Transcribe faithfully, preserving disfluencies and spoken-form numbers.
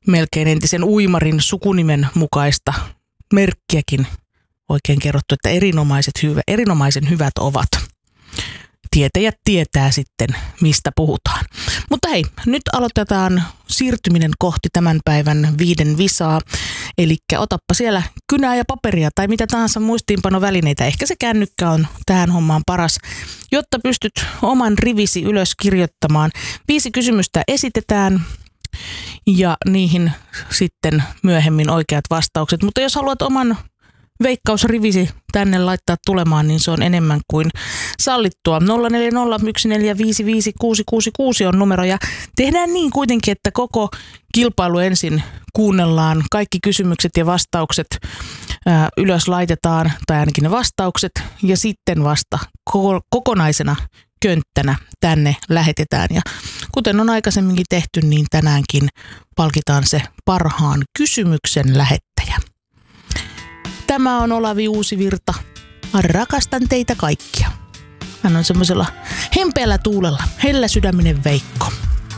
melkein entisen uimarin sukunimen mukaista merkkiäkin oikein kerrottu, että erinomaiset hyvä, erinomaisen hyvät ovat. Tietäjät tietää sitten, mistä puhutaan. Mutta hei, nyt aloitetaan siirtyminen kohti tämän päivän viiden visaa. Eli otappa siellä kynää ja paperia tai mitä tahansa muistiinpanovälineitä. Ehkä se kännykkä on tähän hommaan paras, jotta pystyt oman rivisi ylös kirjoittamaan. Viisi kysymystä esitetään ja niihin sitten myöhemmin oikeat vastaukset. Mutta jos haluat oman veikkausrivisi tänne laittaa tulemaan, niin se on enemmän kuin sallittua. nolla neljä nolla yksi neljä viisi viisi kuusi kuusi kuusi on numero ja tehdään niin kuitenkin, että koko kilpailu ensin kuunnellaan. Kaikki kysymykset ja vastaukset ää, ylös laitetaan, tai ainakin ne vastaukset, ja sitten vasta koko, kokonaisena könttänä tänne lähetetään. Ja kuten on aikaisemminkin tehty, niin tänäänkin palkitaan se parhaan kysymyksen lähettäjä. Tämä on Olavi Uusivirta. Rakastan teitä kaikkia. Hän on semmoisella hempeällä tuulella, hellä sydäminen Veikko.